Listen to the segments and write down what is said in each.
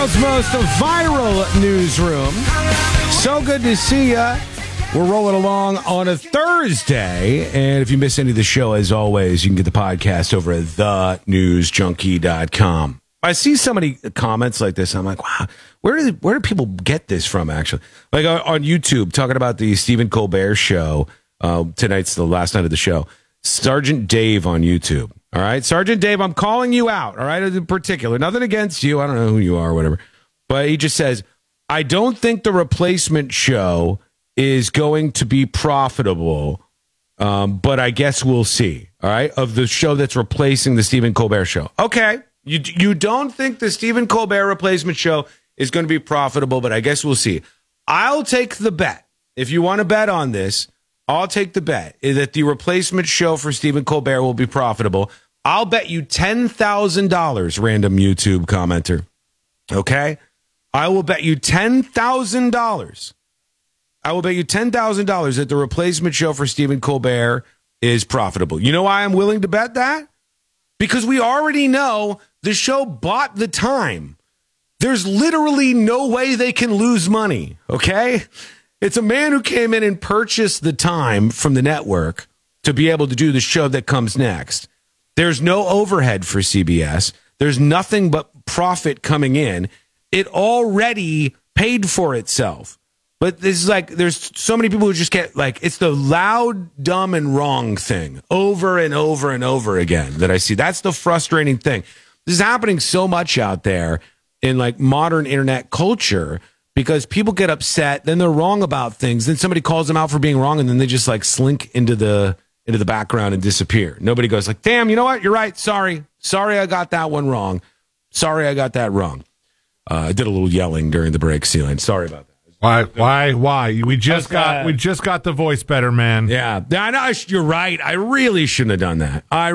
world's most viral newsroom. So good to see ya. We're rolling along on a Thursday, and if you miss any of the show, as always, you can get the podcast over at thenewsjunkie.com. I see so many comments like this, I'm like, wow, where do people get this from, actually? Like on YouTube, talking about the Stephen Colbert show. Tonight's the last night of the show. Sergeant Dave on YouTube. All right, Sergeant Dave, I'm calling you out, all right, in particular. Nothing against you. I don't know who you are or whatever. But he just says, I don't think the replacement show is going to be profitable, but I guess we'll see, all right, of the show that's replacing the Stephen Colbert show. Okay, you don't think the Stephen Colbert replacement show is going to be profitable, but I guess we'll see. I'll take the bet. If you want to bet on this, I'll take the bet that the replacement show for Stephen Colbert will be profitable. I'll bet you $10,000, random YouTube commenter. Okay? I will bet you $10,000. I will bet you $10,000 that the replacement show for Stephen Colbert is profitable. You know why I'm willing to bet that? Because we already know the show bought the time. There's literally no way they can lose money, okay? It's a man who came in and purchased the time from the network to be able to do the show that comes next. There's no overhead for CBS. There's nothing but profit coming in. It already paid for itself. But this is like, there's so many people who just get like, it's the loud, dumb, and wrong thing over and over and over again that I see. That's the frustrating thing. This is happening so much out there in like modern internet culture because people get upset, then they're wrong about things. Then somebody calls them out for being wrong, and then they just like slink into the background and disappear. Nobody goes like, damn, you know what? You're right. Sorry, I got that one wrong. Sorry, I got that wrong. I did a little yelling during the break, Celine. Sorry about that. Why? We just got the voice better, man. Yeah, I know, you're right. I really shouldn't have done that. I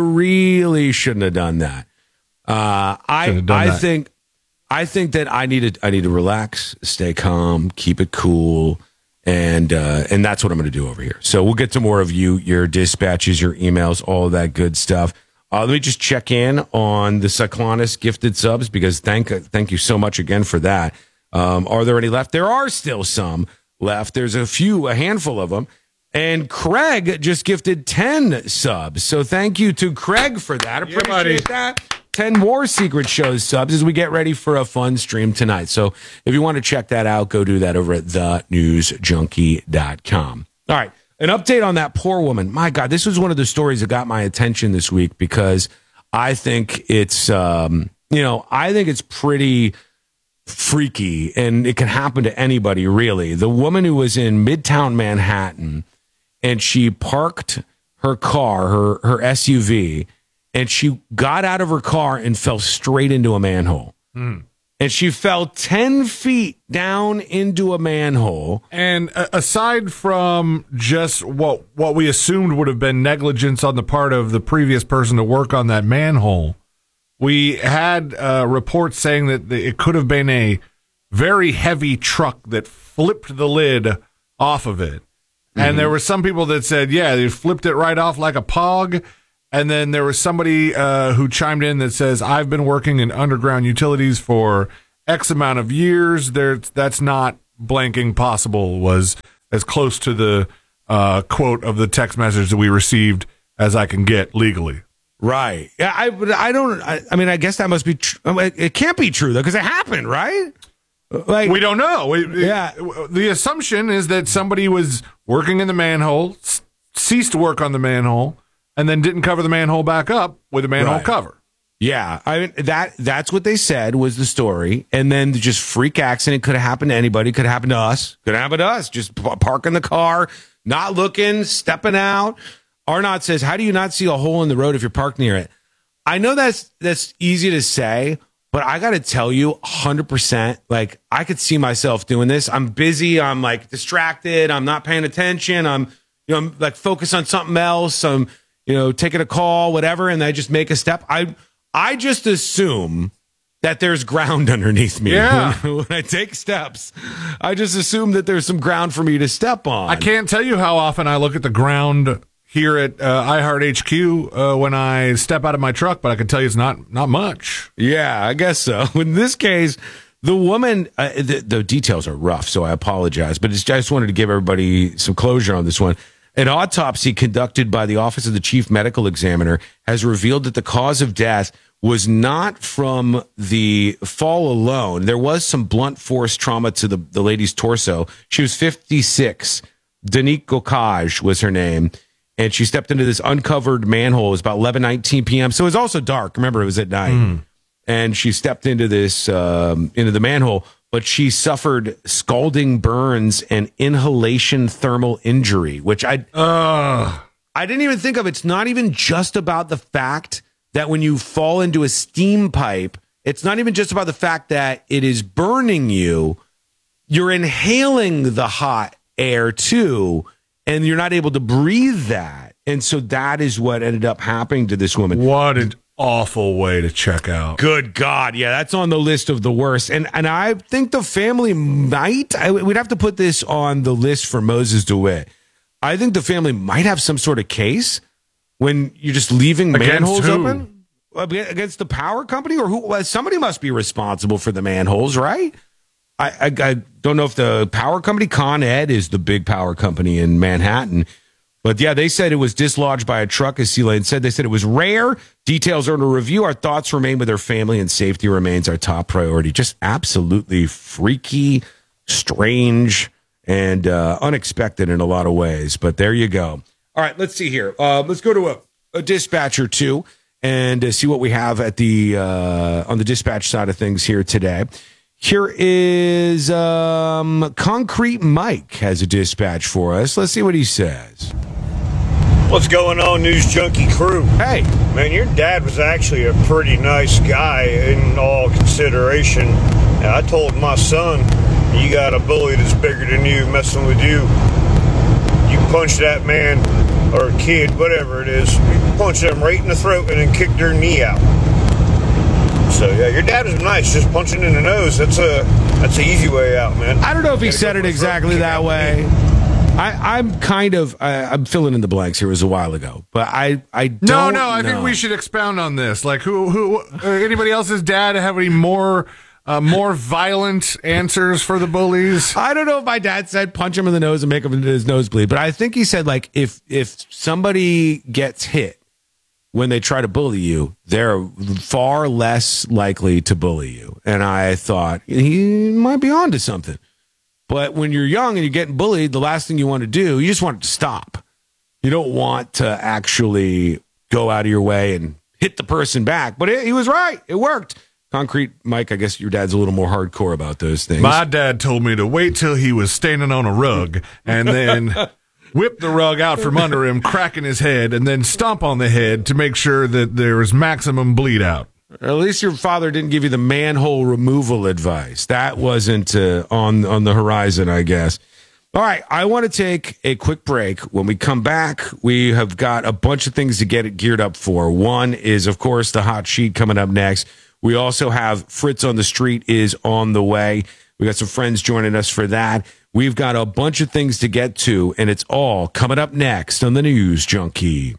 think that I need to relax, stay calm, keep it cool, and that's what I'm going to do over here. So we'll get to more of your dispatches, your emails, all of that good stuff. Let me just check in on the Cyclonus gifted subs because thank you so much again for that. Are there any left? There are still some left. There's a handful of them. And Craig just gifted 10 subs. So thank you to Craig for that. Appreciate that. 10 more Secret Shows subs as we get ready for a fun stream tonight. So if you want to check that out, go do that over at thenewsjunkie.com. All right. An update on that poor woman. My God, this was one of the stories that got my attention this week because I think it's, I think it's pretty freaky and it can happen to anybody, really. The woman who was in Midtown Manhattan and she parked her car, her SUV, and she got out of her car and fell straight into a manhole. And she fell 10 feet down into a manhole. And aside from just what we assumed would have been negligence on the part of the previous person to work on that manhole, we had reports saying that it could have been a very heavy truck that flipped the lid off of it. And there were some people that said, yeah, they flipped it right off like a pog. And then there was somebody who chimed in that says, I've been working in underground utilities for X amount of years. That's not blanking possible, was as close to the quote of the text message that we received as I can get legally. Right. Yeah, I guess that must be true. It can't be true, though, because it happened, right? Like, we don't know. The assumption is that somebody was working in the manhole, ceased to work on the manhole, and then didn't cover the manhole back up with a manhole cover. Yeah, that's what they said was the story. And then just freak accident could have happened to anybody. Could have happened to us. Could have happened to us. Just parking the car, not looking, stepping out. Arnott says, how do you not see a hole in the road if you're parked near it? I know that's easy to say, but I got to tell you 100%, like I could see myself doing this. I'm busy. I'm like distracted. I'm not paying attention. I'm like focused on something else. I'm, taking a call, whatever. And I just make a step. I just assume that there's ground underneath me. Yeah. When I take steps, I just assume that there's some ground for me to step on. I can't tell you how often I look at the ground here at iHeart HQ when I step out of my truck, but I can tell you it's not much. Yeah, I guess so. In this case, The woman, the details are rough, so I apologize, but I just wanted to give everybody some closure on this one. An autopsy conducted by the Office of the Chief Medical Examiner has revealed that the cause of death was not from the fall alone. There was some blunt force trauma to the lady's torso. She was 56. Danique Gokaj was her name. And she stepped into this uncovered manhole. It was about 11:19 p.m. So it was also dark. Remember, it was at night. And she stepped into into the manhole, but she suffered scalding burns and inhalation thermal injury, which I didn't even think of. It's not even just about the fact that when you fall into a steam pipe, it's not even just about the fact that it is burning you. You're inhaling the hot air too, and you're not able to breathe that. And so that is what ended up happening to this woman. What an awful way to check out. Good God. Yeah, that's on the list of the worst. And I think the family we'd have to put this on the list for Moses DeWitt. I think the family might have some sort of case when you're just leaving manholes open against the power company, or who? Well, somebody must be responsible for the manholes, right? I don't know if the power company, Con Ed, is the big power company in Manhattan. But yeah, they said it was dislodged by a truck, as C-Lane said. They said it was rare. Details are under review. Our thoughts remain with their family, and safety remains our top priority. Just absolutely freaky, strange, and unexpected in a lot of ways. But there you go. All right, let's see here. Let's go to a dispatcher, too, and see what we have at the on the dispatch side of things here today. Here is Concrete Mike has a dispatch for us. Let's see what he says. What's going on, News Junkie crew? Hey. Man, your dad was actually a pretty nice guy in all consideration. And I told my son, you got a bully that's bigger than you messing with you. You punch that man or kid, whatever it is, you punch them right in the throat and then kick their knee out. So, yeah, your dad is nice. Just punching in the nose, that's an easy way out, man. I don't know if he said it exactly that way. I'm filling in the blanks here. It was a while ago, but I don't know. I think we should expound on this. Like, who anybody else's dad have any more violent answers for the bullies? I don't know if my dad said punch him in the nose and make his nose bleed, but I think he said, like, if somebody gets hit when they try to bully you, they're far less likely to bully you. And I thought he might be onto something. But when you're young and you're getting bullied, the last thing you want to do, you just want it to stop. You don't want to actually go out of your way and hit the person back. But he was right. It worked. Concrete Mike, I guess your dad's a little more hardcore about those things. My dad told me to wait till he was standing on a rug and then whip the rug out from under him, cracking his head, and then stomp on the head to make sure that there was maximum bleed out. At least your father didn't give you the manhole removal advice. That wasn't on the horizon, I guess. All right, I want to take a quick break. When we come back, we have got a bunch of things to get it geared up for. One is, of course, the hot sheet coming up next. We also have Fritz on the Street is on the way. We got some friends joining us for that. We've got a bunch of things to get to, and it's all coming up next on the News Junkie.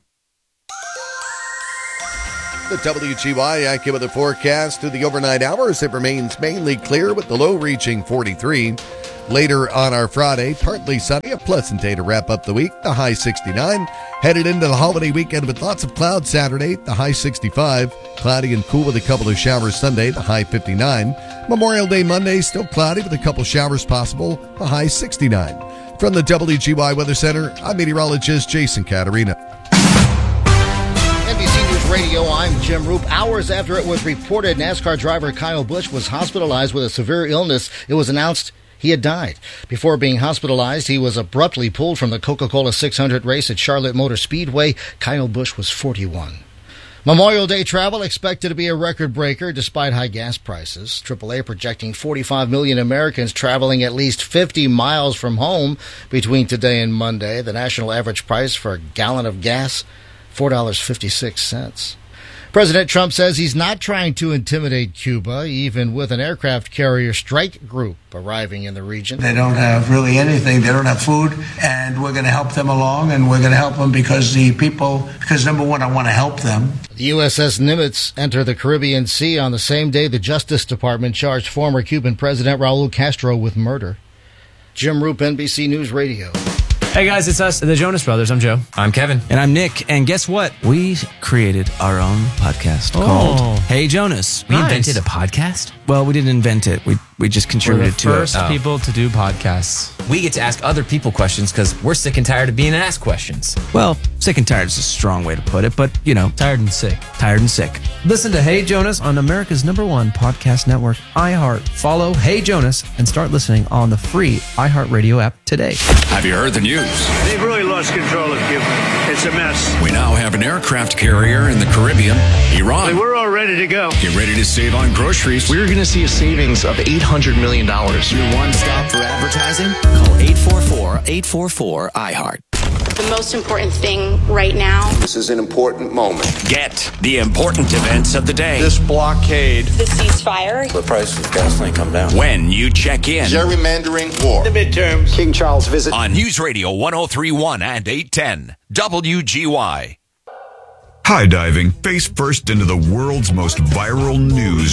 The WGY AccuWeather forecast through the overnight hours. It remains mainly clear with the low reaching 43. Later on our Friday, partly sunny, a pleasant day to wrap up the week, the high 69. Headed into the holiday weekend with lots of clouds Saturday, the high 65. Cloudy and cool with a couple of showers Sunday, the high 59. Memorial Day Monday, still cloudy with a couple showers possible, the high 69. From the WGY Weather Center, I'm meteorologist Jason Caterina. NBC News Radio, I'm Jim Roop. Hours after it was reported NASCAR driver Kyle Busch was hospitalized with a severe illness, it was announced he had died. Before being hospitalized, he was abruptly pulled from the Coca-Cola 600 race at Charlotte Motor Speedway. Kyle Busch was 41. Memorial Day travel expected to be a record breaker despite high gas prices. AAA projecting 45 million Americans traveling at least 50 miles from home between today and Monday. The national average price for a gallon of gas, $4.56. President Trump says he's not trying to intimidate Cuba, even with an aircraft carrier strike group arriving in the region. They don't have really anything. They don't have food, and we're going to help them along, and we're going to help them because number one, I want to help them. The USS Nimitz entered the Caribbean Sea on the same day the Justice Department charged former Cuban President Raul Castro with murder. Jim Roop, NBC News Radio. Hey guys, it's us, the Jonas Brothers. I'm Joe. I'm Kevin. And I'm Nick. And guess what? We created our own podcast called Hey Jonas. We invented a podcast? Well, we didn't invent it. We just contributed to it. We're the first people to do podcasts. We get to ask other people questions because we're sick and tired of being asked questions. Well, sick and tired is a strong way to put it, but, you know. Tired and sick. Tired and sick. Listen to Hey Jonas on America's #1 podcast network, iHeart. Follow Hey Jonas and start listening on the free iHeartRadio app today. Have you heard the news? They've really lost control of Cuba. It's a mess. We now have an aircraft carrier in the Caribbean, Iran. We're all ready to go. Get ready to save on groceries. We're going to see a savings of $800 million. Your one stop for advertising? Call 844-844-iHeart. The most important thing right now. This is an important moment. Get the important events of the day. This blockade. The ceasefire. The price of gasoline come down. When you check in. Gerrymandering war. The midterms. King Charles visit. On News Radio 103.1 and 810. WGY. High diving face first into the world's most viral news.